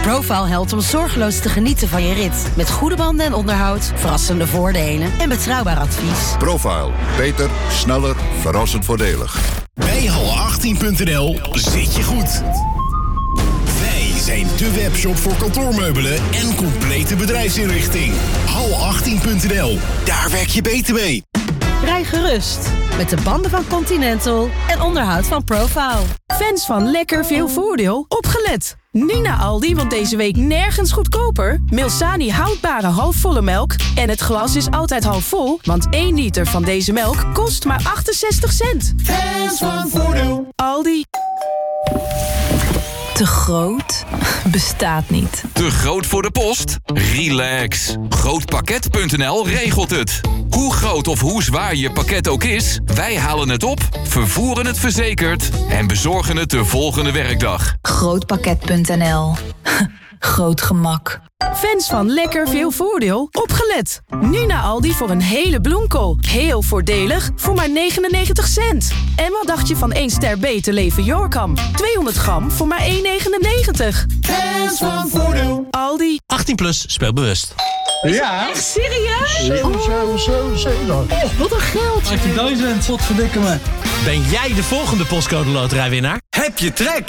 Profile helpt om zorgeloos te genieten van je rit. Met goede banden en onderhoud, verrassende voordelen en betrouwbaar advies. Profile. Beter, sneller, verrassend voordelig. Bij hal18.nl zit je goed. Wij zijn de webshop voor kantoormeubelen en complete bedrijfsinrichting. Hal18.nl, daar werk je beter mee. Rij gerust met de banden van Continental en onderhoud van Profile. Fans van lekker veel voordeel, opgelet! Nu naar Aldi, want deze week nergens goedkoper. Milsani houdbare halfvolle melk. En het glas is altijd half vol, want 1 liter van deze melk kost maar 68 cent. Fans van voordeel. Aldi. Te groot? Bestaat niet. Te groot voor de post? Relax. Grootpakket.nl regelt het. Hoe groot of hoe zwaar je pakket ook is, wij halen het op, vervoeren het verzekerd en bezorgen het de volgende werkdag. Grootpakket.nl. Groot gemak. Fans van lekker veel voordeel, opgelet! Nu naar Aldi voor een hele bloemkool. Heel voordelig, voor maar 99 cent. En wat dacht je van 1 ster beter leven Yorkam? 200 gram voor maar 1,99. Fans van voordeel. Aldi. 18+, speel bewust. Ja. Echt serieus? 7. Oh, wat een geld! 18.000. Wat verdikken me. Ben jij de volgende postcode loterijwinnaar? Heb je trek?